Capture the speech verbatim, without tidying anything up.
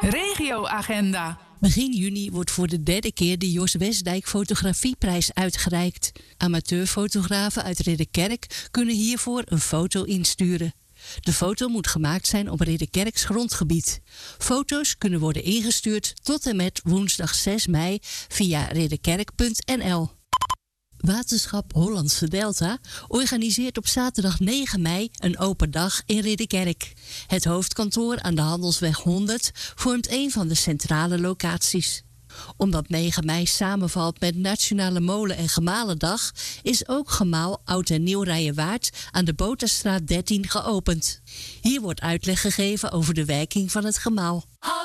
Regioagenda. Begin juni wordt voor de derde keer de Jos Westdijk Fotografieprijs uitgereikt. Amateurfotografen uit Ridderkerk kunnen hiervoor een foto insturen. De foto moet gemaakt zijn op Ridderkerks grondgebied. Foto's kunnen worden ingestuurd tot en met woensdag zes mei via ridderkerk punt n l. Waterschap Hollandse Delta organiseert op zaterdag negen mei een open dag in Ridderkerk. Het hoofdkantoor aan de Handelsweg honderd vormt een van de centrale locaties. Omdat negen mei samenvalt met Nationale Molen- en Gemalendag, is ook gemaal Oud en Nieuw Rijenwaard aan de Boterstraat dertien geopend. Hier wordt uitleg gegeven over de werking van het gemaal.